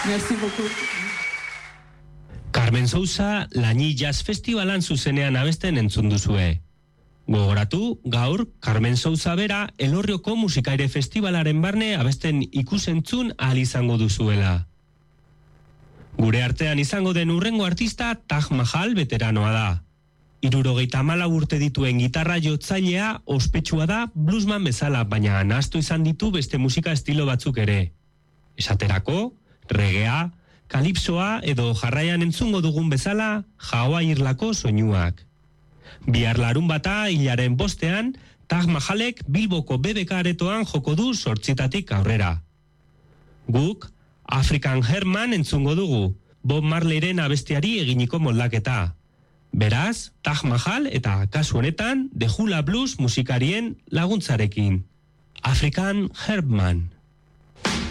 Merci beaucoup. Carmen Sousa Lañi Jazz Festivalan zuzenean abesten entzun duzue. Gogoratu, gaur, Carmen Sousa bera Elorrioko Musikaire Festivalaren barne abesten ikusentzun ahal izango duzuela. Gure artean izango den hurrengo artista Taj Mahal veteranoa da. 74 urte dituen gitarra jotzailea ospetsua da bluesman bezala, baina nahastu izan ditu beste musika estilo batzuk ere. Esaterako, reggaea, kalipsoa edo jarraian entzungo dugun bezala Hawaii-irlako soinuak. Bihar larunbata hilaren 5ean, Taj Mahalek Bilboko BBK aretoan joko du 8 aurrera. Guk African Herman entzungo dugu, Bob Marleyren abestiari eginiko moldaketa. Beraz, Taj Mahal eta kasu honetan The Hula Blues musikarien laguntzarekin. African Herman.